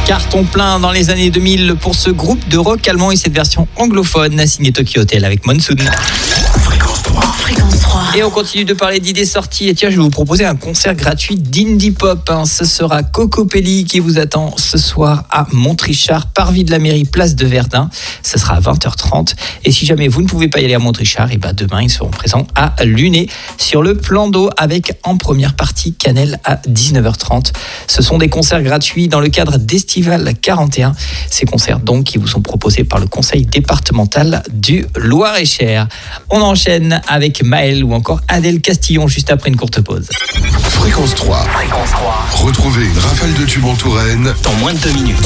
Carton plein dans les années 2000 pour ce groupe de rock allemand et cette version anglophone signée Tokyo Hotel avec Monsoon. Fréquence 3. Et on continue de parler d'idées sorties. Et tiens, je vais vous proposer un concert gratuit d'indie pop. Ce sera Cocopelli qui vous attend ce soir à Montrichard, parvis de la mairie, place de Verdun. Ce sera à 20h30. Et si jamais vous ne pouvez pas y aller à Montrichard, et demain ils seront présents à Luné sur le plan d'eau avec en première partie Canel à 19h30. Ce sont des concerts gratuits dans le cadre d'Estival 41. Ces concerts donc qui vous sont proposés par le conseil départemental du Loir-et-Cher. On enchaîne avec Maël ou encore Adèle Castillon juste après une courte pause. Fréquence 3. Retrouvez une rafale de tubes en Touraine dans moins de 2 minutes.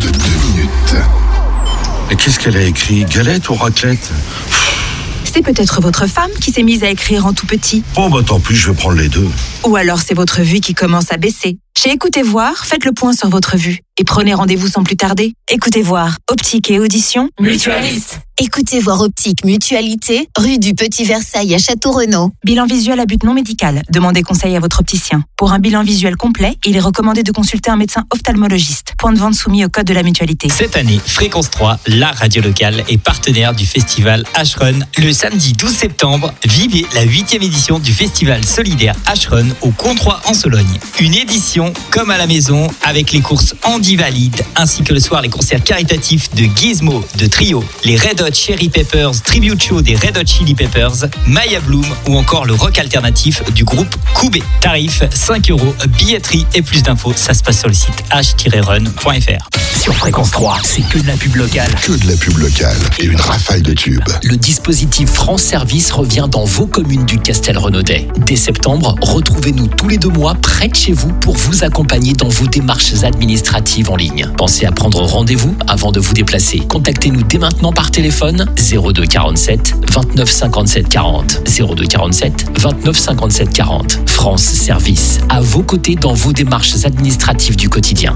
Mais qu'est-ce qu'elle a écrit? Galette ou raclette? C'est peut-être votre femme qui s'est mise à écrire en tout petit. Bon, tant pis, je vais prendre les deux. Ou alors c'est votre vue qui commence à baisser. Chez Écoutez Voir, faites le point sur votre vue et prenez rendez-vous sans plus tarder. Écoutez Voir, optique et audition, mutualiste. Écoutez Voir Optique Mutualité, rue du Petit Versailles à Château-Renaud. Bilan visuel à but non médical. Demandez conseil à votre opticien. Pour un bilan visuel complet, il est recommandé de consulter un médecin ophtalmologiste. Point de vente soumis au code de la mutualité. Cette année, Fréquence 3, la radio locale, est partenaire du festival H-Run. Le samedi 12 septembre, vivez la 8e édition du festival solidaire H-Run au Comtrois en Sologne. Une édition comme à la maison avec les courses Andy Valide ainsi que le soir les concerts caritatifs de Gizmo, de Trio, les Red Hot Chili Peppers, Tribute Show des Red Hot Chili Peppers, Maya Bloom ou encore le rock alternatif du groupe Koubé. Tarif 5 €, billetterie et plus d'infos, ça se passe sur le site h-run.fr. Sur Fréquence 3, c'est que de la pub locale. Que de la pub locale et une rafale de tubes. Le dispositif France Service revient dans vos communes du Castel-Renaudet. Dès septembre, retrouvez-nous tous les 2 mois près de chez vous pour vous accompagner dans vos démarches administratives en ligne. Pensez à prendre rendez-vous avant de vous déplacer. Contactez-nous dès maintenant par téléphone 02 47 29 57 40. 02 47 29 57 40. France Service, à vos côtés dans vos démarches administratives du quotidien.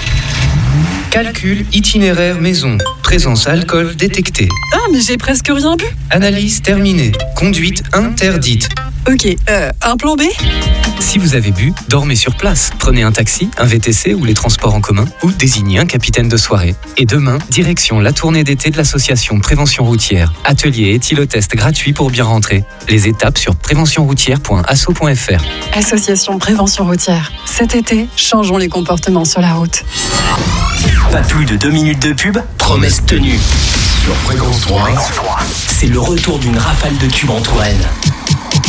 Calcul itinéraire maison. Présence alcool détectée. Ah, mais j'ai presque rien bu. Analyse terminée. Conduite interdite. Ok, un plan B? Si vous avez bu, dormez sur place. Prenez un taxi, un VTC ou les transports en commun ou désignez un capitaine de soirée. Et demain, direction la tournée d'été de l'association Prévention Routière. Atelier et éthylotest gratuit pour bien rentrer. Les étapes sur préventionroutière.asso.fr. Association Prévention Routière. Cet été, changeons les comportements sur la route. Pas plus de 2 minutes de pub, promesse tenue. Sur Fréquence 3. C'est le retour d'une rafale de tubes en Touraine.